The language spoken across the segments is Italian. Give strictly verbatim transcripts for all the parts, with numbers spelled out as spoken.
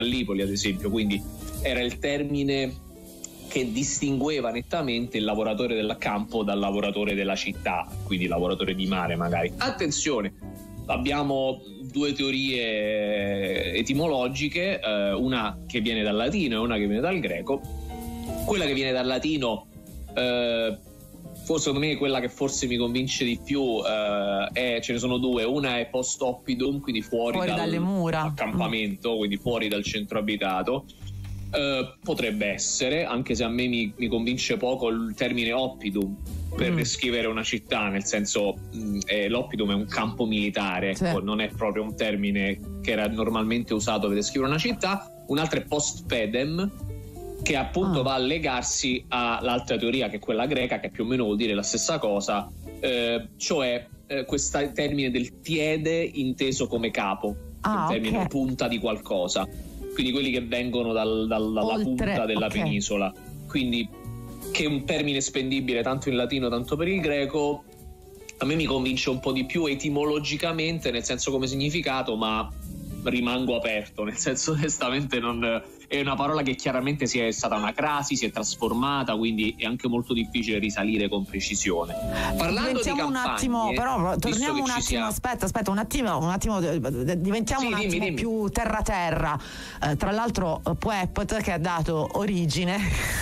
Gallipoli, ad esempio, quindi era il termine che distingueva nettamente il lavoratore del campo dal lavoratore della città, quindi lavoratore di mare magari. Attenzione, abbiamo due teorie etimologiche, eh, una che viene dal latino e una che viene dal greco. Quella che viene dal latino, eh, forse secondo me quella che forse mi convince di più, eh, è, ce ne sono due, una è post oppidum, quindi fuori, fuori dal dalle mura, accampamento, mm. quindi fuori dal centro abitato. Uh, potrebbe essere, anche se a me mi, mi convince poco il termine oppidum per mm. descrivere una città, nel senso mh, eh, l'oppidum è un campo militare, sì. non è proprio un termine che era normalmente usato per descrivere una città. Un altro è post pedem, che appunto ah. va a legarsi all'altra teoria, che è quella greca, che più o meno vuol dire la stessa cosa, eh, cioè eh, questo termine del piede inteso come capo, ah, il termine okay. punta di qualcosa, quindi quelli che vengono dal, dal, dalla Oltre, punta della okay. penisola, quindi che è un termine spendibile tanto in latino tanto per il greco. A me mi convince un po' di più etimologicamente, nel senso come significato, ma rimango aperto, nel senso onestamente non è una parola che chiaramente si è stata una crasi, si è trasformata, quindi è anche molto difficile risalire con precisione. Parlando diventiamo di campagne, un attimo, però torniamo un attimo, sia... aspetta, aspetta un attimo, un attimo diventiamo sì, un attimo dimmi, dimmi. più terra terra. Eh, tra l'altro Puepet, che ha dato origine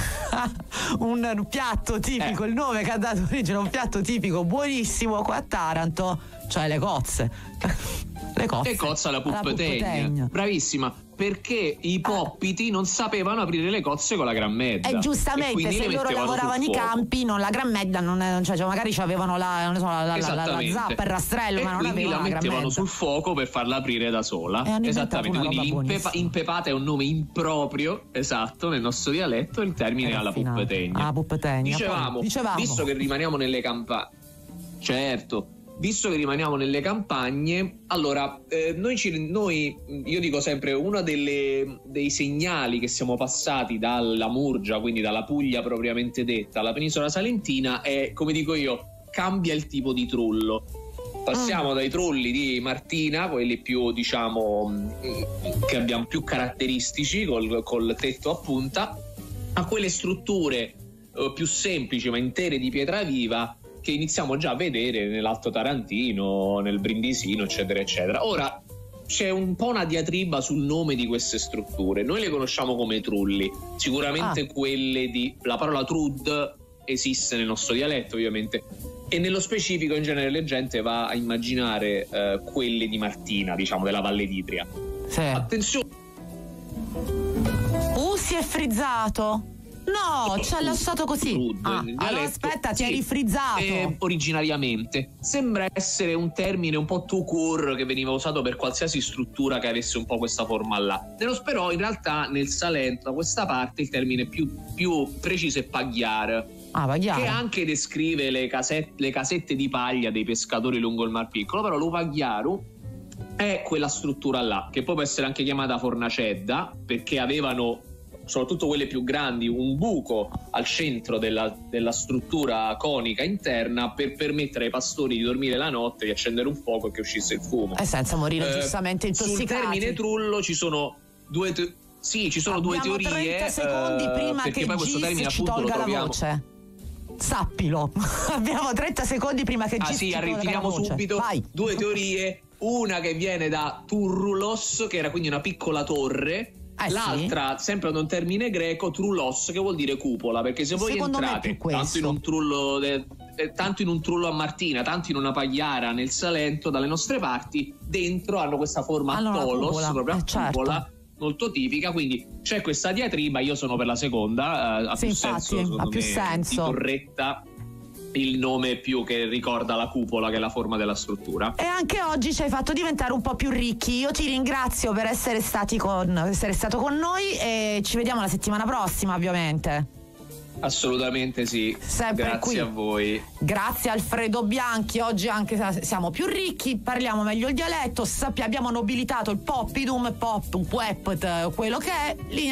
un, un piatto tipico, eh. il nome che ha dato origine a un piatto tipico buonissimo qua a Taranto, cioè le cozze. Le cozze. E cozza la puppetegna. Bravissima, perché i poppiti ah. non sapevano aprire le cozze con la grammedda. E giustamente, e se loro lavoravano i campi, non la grammedda, non è, cioè, cioè magari avevano la, non so, la, la, la, la zappa, il rastrello, e ma non avevano la la mettevano grammedda sul fuoco per farla aprire da sola. Esattamente, quindi impepa, impepata è un nome improprio, esatto, nel nostro dialetto, il termine è alla puppetegna. Ah, puppetegna. Dicevamo, Dicevamo, visto che rimaniamo nelle campagne, certo. Visto che rimaniamo nelle campagne, allora eh, noi, ci, noi, io dico sempre, uno delle, dei segnali che siamo passati dalla Murgia, quindi dalla Puglia propriamente detta, alla penisola salentina, è, come dico io, cambia il tipo di trullo. Passiamo mm. dai trulli di Martina, quelli più, diciamo, che abbiamo più caratteristici, col, col tetto a punta, a quelle strutture eh, più semplici ma intere di pietra viva, che iniziamo già a vedere nell'Alto Tarantino, nel Brindisino, eccetera eccetera. Ora c'è un po' una diatriba sul nome di queste strutture. Noi le conosciamo come trulli, sicuramente ah. quelle di la parola trud esiste nel nostro dialetto ovviamente, e nello specifico in genere la gente va a immaginare eh, quelle di Martina, diciamo della Valle d'Itria. Sì. Attenzione, uh si è frizzato. No, ci ha lasciato così. Trud, ah, allora aspetta, ti sì, hai rifrizzato. Eh, originariamente sembra essere un termine un po' tout court che veniva usato per qualsiasi struttura che avesse un po' questa forma là. Nello però in realtà nel Salento, da questa parte, il termine più, più preciso è paghiar, ah, paghiar, che anche descrive le casette, le casette di paglia dei pescatori lungo il Mar Piccolo. Però lo paghiaru è quella struttura là, che poi può essere anche chiamata fornacedda, perché avevano, soprattutto quelle più grandi, un buco al centro della, della struttura conica interna per permettere ai pastori di dormire la notte, di accendere un fuoco e che uscisse il fumo. E senza morire eh, giustamente intossicati. Sul termine trullo ci sono due te- sì, ci sono Abbiamo due teorie. trenta secondi eh, prima perché che poi questo termine Gis ci appunto tolga lo troviamo... la voce. Sappilo. Abbiamo trenta secondi prima che Gis ah, sì, ci tolga arriviamo la voce. subito. Vai. Due teorie, una che viene da turrulos, che era quindi una piccola torre. Eh L'altra, sì, sempre ad un termine greco, trullos, che vuol dire cupola, perché se voi Secondo entrate tanto in un trullo de, eh, tanto in un trullo a Martina, tanto in una pagliara nel Salento dalle nostre parti, dentro hanno questa forma allora, a tolos, cupola. proprio a eh, cupola, certo, molto tipica, quindi c'è questa diatriba. Io sono per la seconda, eh, ha sì, più infatti, senso, ha più me, senso. di torretta, il nome più che ricorda la cupola, che è la forma della struttura. E anche oggi ci hai fatto diventare un po' più ricchi. Io ti ringrazio per essere stati con essere stato con noi e ci vediamo la settimana prossima, ovviamente. Assolutamente sì. Sempre grazie qui. a voi. Grazie Alfredo Bianchi. Oggi anche siamo più ricchi, parliamo meglio il dialetto, sappiamo, abbiamo nobilitato il poppidum, pop, un puepet, quello che è. Linea